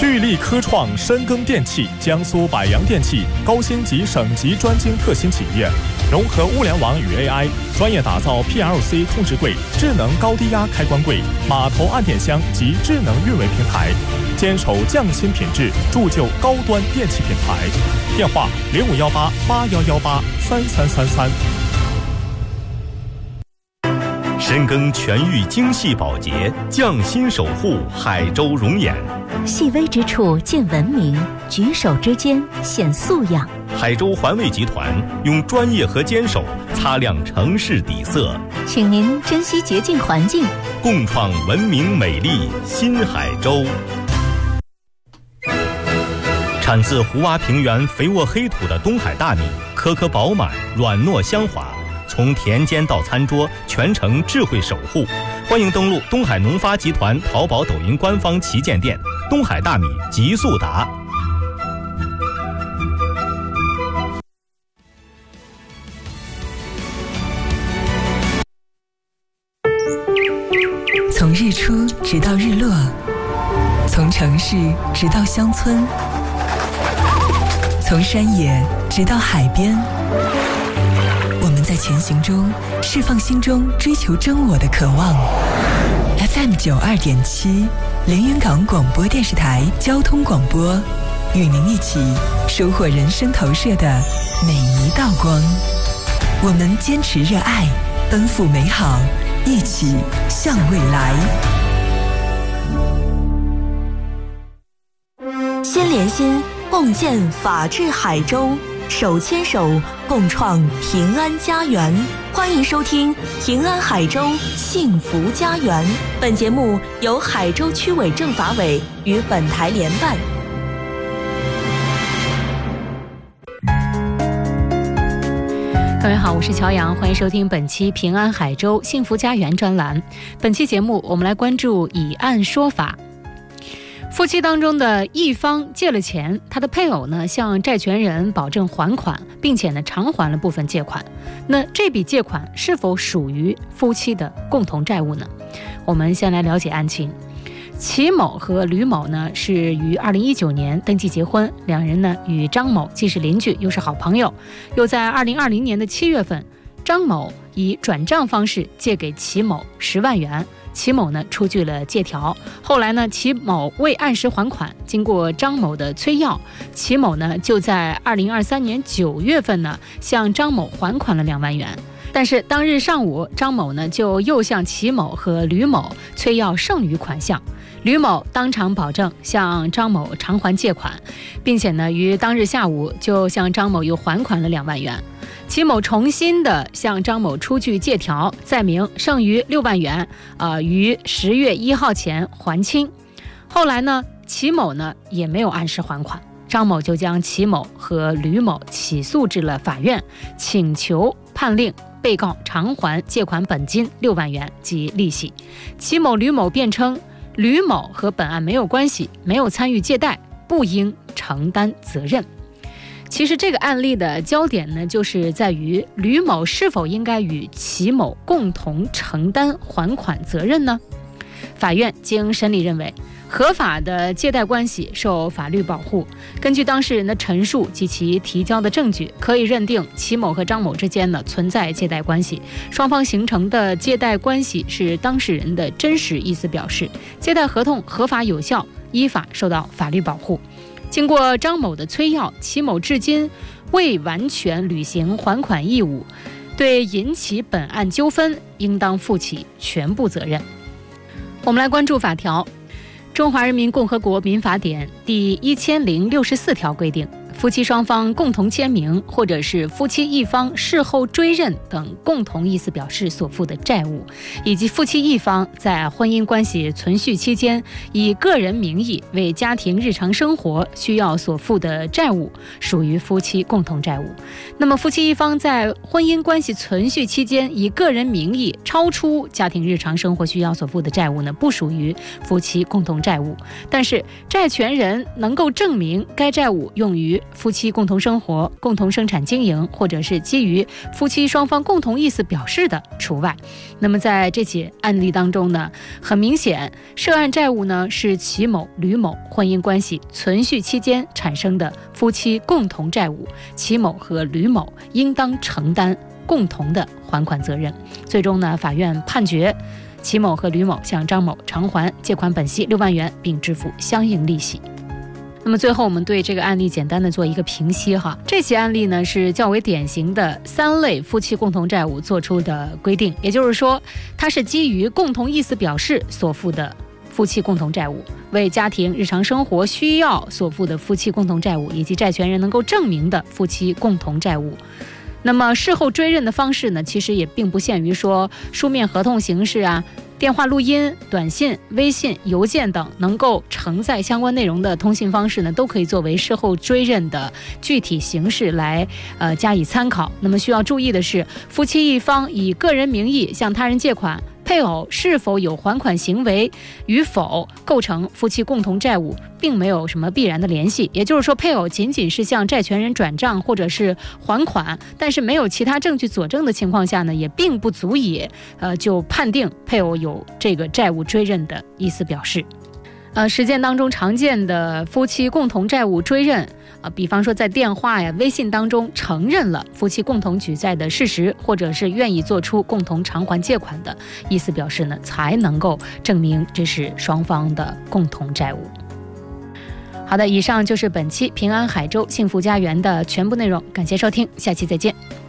聚力科创深耕电气，江苏百洋电器高新级省级专精特新企业，融合物联网与 AI， 专业打造 PLC 控制柜、智能高低压开关柜、码头按电箱及智能运维平台，坚守匠心品质，铸就高端电器品牌。电话051881183333。 深耕全域精细保洁，匠心守护海州容颜。 细微之处见文明，举手之间显素养。 海州环卫集团用专业和坚守擦亮城市底色， 请您珍惜洁净环境， 共创文明美丽新海州。产自湖洼平原肥沃黑土的东海大米，颗颗饱满，软糯香滑，从田间到餐桌，全程智慧守护。欢迎登录东海农发集团淘宝、抖音官方旗舰店“东海大米极速达”。 从日出直到日落，从城市直到乡村，从山野直到海边。我们在前行中释放心中追求真我的渴望。FM 92.7，连云港广播电视台交通广播，与您一起收获人生投射的每一道光。我们坚持热爱，奔赴美好，一起向未来。 心连心，共建法治海州，手牵手共创平安家园。欢迎收听平安海州幸福家园。本节目由海州区委政法委与本台联办。 各位好，我是乔阳，欢迎收听本期平安海州幸福家园专栏。本期节目我们来关注以案说法。夫妻当中的一方借了钱，他的配偶呢向债权人保证还款，并且呢偿还了部分借款。那这笔借款是否属于夫妻的共同债务呢？我们先来了解案情。齐某和吕某呢是于2019年登记结婚，两人呢与张某既是邻居又是好朋友。又在2020年的7月份，张某以转账方式借给齐某10万元。齐某呢出具了借条，后来呢齐某未按时还款，经过张某的催要，齐某呢就在2023年9月份呢向张某还款了2万元。但是当日上午，张某呢就又向齐某和吕某催要剩余款项。吕某当场保证向张某偿还借款，并且呢于当日下午就向张某又还款了2万元。齐某重新的向张某出具借条，载明剩余6万元于10月1号前还清。后来呢齐某呢也没有按时还款，张某就将齐某和吕某起诉至了法院，请求判令被告偿还借款本金6万元及利息。齐某、吕某辩称吕某和本案没有关系，没有参与借贷，不应承担责任。其实这个案例的焦点呢，就是在于吕某是否应该与齐某共同承担还款责任呢？法院经审理认为，合法的借贷关系受法律保护。根据当事人的陈述及其提交的证据，可以认定齐某和张某之间呢存在借贷关系，双方形成的借贷关系是当事人的真实意思表示，借贷合同合法有效，依法受到法律保护。经过张某的催要，齐某至今未完全履行还款义务，对引起本案纠纷应当负起全部责任。我们来关注法条。中华人民共和国民法典第1064条规定，夫妻双方共同签名或者是夫妻一方事后追认等共同意思表示所负的债务，以及夫妻一方在婚姻关系存续期间以个人名义为家庭日常生活需要所负的债务，属于夫妻共同债务。那么夫妻一方在婚姻关系存续期间以个人名义超出家庭日常生活需要所负的债务呢，不属于夫妻共同债务。但是债权人能够证明该债务用于夫妻共同生活、共同生产经营，或者是基于夫妻双方共同意思表示的除外。那么在这起案例当中呢，很明显涉案债务呢是齐某、吕某婚姻关系存续期间产生的夫妻共同债务，齐某和吕某应当承担共同的还款责任。最终呢，法院判决齐某和吕某向张某偿还借款本息6万元，并支付相应利息。那么最后我们对这个案例简单的做一个评析哈。这起案例呢是较为典型的3类夫妻共同债务做出的规定，也就是说它是基于共同意思表示所负的夫妻共同债务，为家庭日常生活需要所负的夫妻共同债务，以及债权人能够证明的夫妻共同债务。那么事后追认的方式呢，其实也并不限于说书面合同形式啊、电话录音、短信、微信、邮件等能够承载相关内容的通信方式呢，都可以作为事后追认的具体形式来加以参考。那么需要注意的是，夫妻一方以个人名义向他人借款，配偶是否有还款行为与否构成夫妻共同债务，并没有什么必然的联系。也就是说，配偶仅仅是向债权人转账或者是还款，但是没有其他证据佐证的情况下呢，也并不足以就判定配偶有这个债务追认的意思表示。实践当中常见的夫妻共同债务追认比方说在电话呀、微信当中承认了夫妻共同举债的事实，或者是愿意做出共同偿还借款的意思表示呢，才能够证明这是双方的共同债务。好的，以上就是本期平安海州幸福家园的全部内容，感谢收听，下期再见。